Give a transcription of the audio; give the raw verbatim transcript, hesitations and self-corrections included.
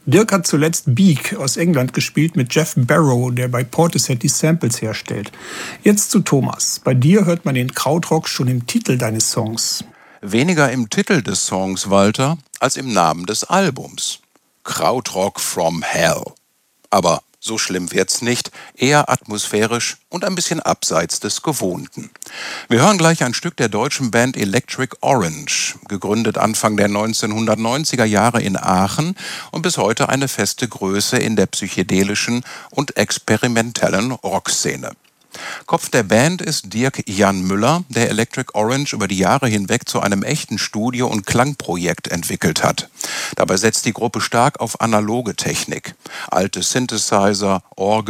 Dirk hat zuletzt Beak aus England gespielt mit Jeff Barrow, der bei Portishead die Samples herstellt. Jetzt zu Thomas. Bei dir hört man den Krautrock schon im Titel deines Songs. Weniger im Titel des Songs, Walter, als im Namen des Albums. Krautrock from Hell. Aber so schlimm wird's nicht, eher atmosphärisch und ein bisschen abseits des Gewohnten. Wir hören gleich ein Stück der deutschen Band Electric Orange, gegründet Anfang der neunzehnhundertneunziger Jahre in Aachen und bis heute eine feste Größe in der psychedelischen und experimentellen Rockszene. Kopf der Band ist Dirk Jan Müller, der Electric Orange über die Jahre hinweg zu einem echten Studio- und Klangprojekt entwickelt hat. Dabei setzt die Gruppe stark auf analoge Technik. Alte Synthesizer, Orgel,